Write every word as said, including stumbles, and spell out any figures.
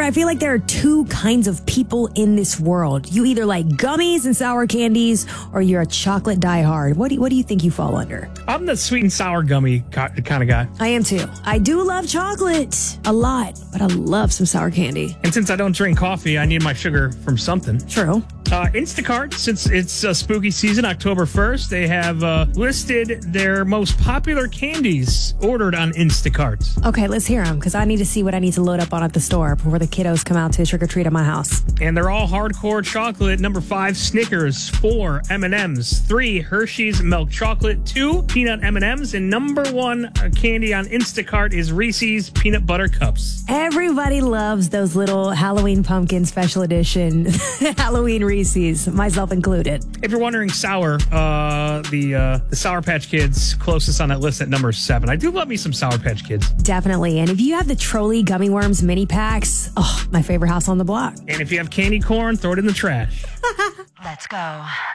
I feel like there are two kinds of people in this world. You either like gummies and sour candies, or you're a chocolate diehard. What do you, what do you think you fall under? I'm the sweet and sour gummy kind of guy. I am too. I do love chocolate a lot, but I love some sour candy. And since I don't drink coffee, I need my sugar from something. True. Uh, Instacart, since it's uh, spooky season, October first, they have uh, listed their most popular candies ordered on Instacart. Okay, let's hear them, because I need to see what I need to load up on at the store before the kiddos come out to trick-or-treat at my house. And they're all hardcore chocolate. Number five, Snickers. Four, M and M's. Three, Hershey's Milk Chocolate. Two, Peanut M and M's. And number one uh, candy on Instacart is Reese's Peanut Butter Cups. Everybody loves those little Halloween pumpkin special edition Halloween Reese's, myself included. If you're wondering, sour, uh, the uh, the Sour Patch Kids closest on that list at number seven. I do love me some Sour Patch Kids. Definitely. And if you have the Trolley Gummy Worms mini packs, oh, my favorite house on the block. And if you have candy corn, throw it in the trash. Let's go.